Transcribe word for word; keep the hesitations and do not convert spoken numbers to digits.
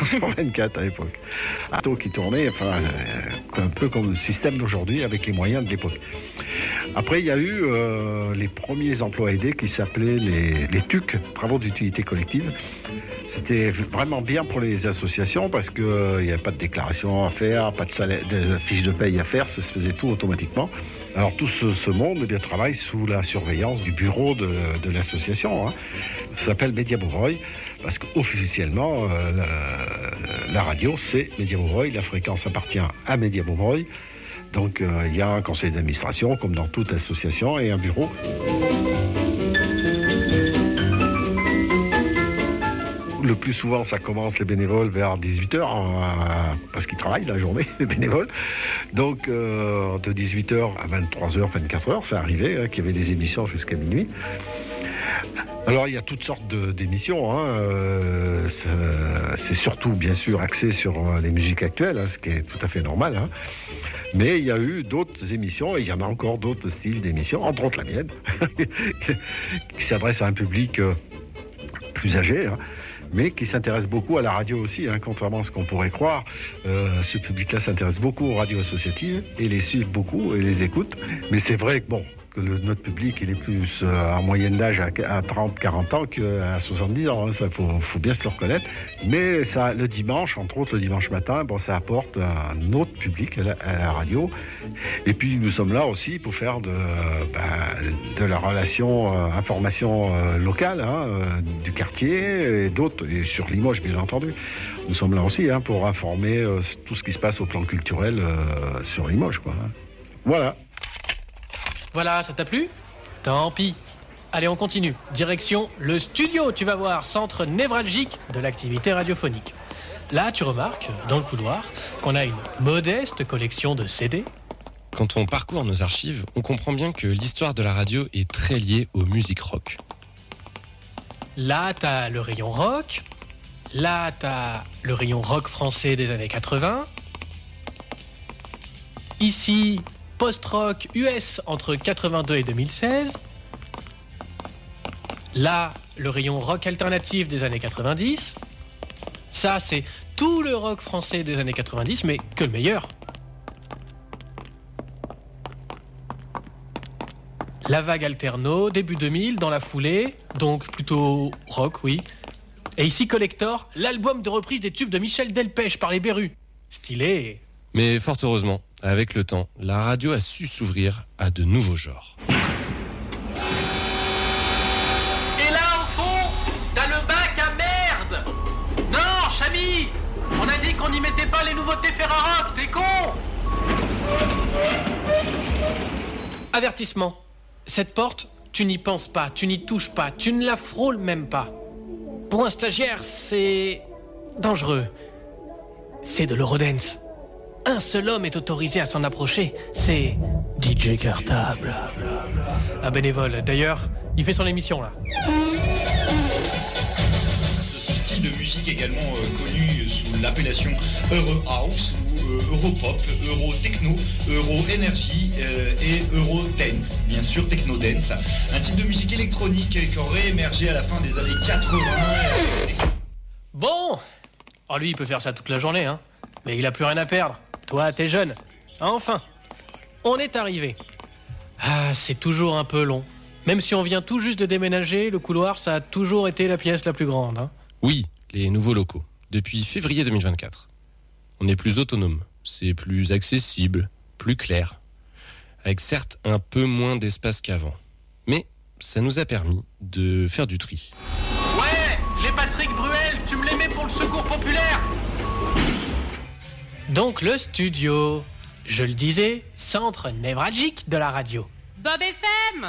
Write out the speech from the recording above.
heures sur vingt-quatre à l'époque. Un bateau qui tournait, enfin, euh, un peu comme le système d'aujourd'hui avec les moyens de l'époque. Après, il y a eu euh, les premiers emplois aidés qui s'appelaient les, les T U C, Travaux d'utilité collective. C'était vraiment bien pour les associations parce qu'il euh, n'y avait pas de déclaration à faire, pas de, salaire, de fiche de paye à faire, ça se faisait tout automatiquement. Alors tout ce, ce monde eh bien, travaille sous la surveillance du bureau de, de l'association. Hein. Ça s'appelle Média Bovreuil parce qu'officiellement, euh, la, la radio, c'est Média Bovreuil. La fréquence appartient à Média Bovreuil. Donc euh, il y a un conseil d'administration, comme dans toute association, et un bureau. Le plus souvent, ça commence les bénévoles vers dix-huit heures, euh, parce qu'ils travaillent la journée, les bénévoles. Donc, euh, de dix-huit heures à vingt-trois heures, vingt-quatre heures, ça arrivait hein, qu'il y avait des émissions jusqu'à minuit. Alors, il y a toutes sortes de, d'émissions. Hein, euh, c'est surtout, bien sûr, axé sur les musiques actuelles, hein, ce qui est tout à fait normal. Hein. Mais il y a eu d'autres émissions, et il y en a encore d'autres styles d'émissions, entre autres la mienne, qui s'adresse à un public euh, plus âgé, hein, mais qui s'intéresse beaucoup à la radio aussi, hein, contrairement à ce qu'on pourrait croire. Euh, ce public-là s'intéresse beaucoup aux radios associatives et les suit beaucoup et les écoute. Mais c'est vrai que bon, que le, notre public il est plus euh, en moyenne d'âge à, à trente à quarante ans qu'à soixante-dix ans, hein, ça faut, faut bien se le reconnaître. Mais ça, le dimanche, entre autres le dimanche matin, bon, ça apporte un autre public à la, à la radio. Et puis nous sommes là aussi pour faire de, ben, de la relation, euh, information euh, locale, hein, euh, du quartier et d'autres, et sur Limoges bien entendu. Nous sommes là aussi hein, pour informer euh, tout ce qui se passe au plan culturel euh, sur Limoges, quoi. Hein. Voilà. Voilà, ça t'a plu ? Tant pis. Allez, on continue. Direction le studio, tu vas voir, centre névralgique de l'activité radiophonique. Là, tu remarques, dans le couloir, qu'on a une modeste collection de C D. Quand on parcourt nos archives, on comprend bien que l'histoire de la radio est très liée aux musiques rock. Là, t'as le rayon rock. Là, t'as le rayon rock français des années quatre-vingts. Ici, post-rock U S entre quatre-vingt-deux et deux mille seize. Là, le rayon rock alternatif des années quatre-vingt-dix. Ça, c'est tout le rock français des années quatre-vingt-dix, mais que le meilleur. La vague alterno, début deux mille, dans la foulée, donc plutôt rock, oui. Et ici, Collector, l'album de reprise des tubes de Michel Delpech par les Berus. Stylé. Mais fort heureusement, avec le temps, la radio a su s'ouvrir à de nouveaux genres. Et là, au fond, t'as le bac à merde. Non, Chami, on a dit qu'on n'y mettait pas les nouveautés Ferrarock, t'es con. Avertissement. Cette porte, tu n'y penses pas, tu n'y touches pas, tu ne la frôles même pas. Pour un stagiaire, c'est dangereux. C'est de l'eurodance. Un seul homme est autorisé à s'en approcher, c'est D J Cartable. Un bénévole, d'ailleurs, il fait son émission là. Ce style de musique également euh, connu sous l'appellation Euro House, ou euh, Euro Pop, Euro Techno, Euro Energy euh, et Euro Dance, bien sûr Techno Dance. Un type de musique électronique qui aurait émergé à la fin des années quatre-vingts. Bon, oh, lui il peut faire ça toute la journée, hein. Mais il a plus rien à perdre. Toi, t'es jeune. Enfin, on est arrivé. Ah, c'est toujours un peu long. Même si on vient tout juste de déménager, le couloir, ça a toujours été la pièce la plus grande. Hein. Oui, les nouveaux locaux. Depuis février deux mille vingt-quatre. On est plus autonome, c'est plus accessible, plus clair. Avec certes un peu moins d'espace qu'avant. Mais ça nous a permis de faire du tri. Ouais, les Patrick Bruel, tu me les mets pour le secours populaire. Donc le studio, je le disais, centre névralgique de la radio. Bob F M.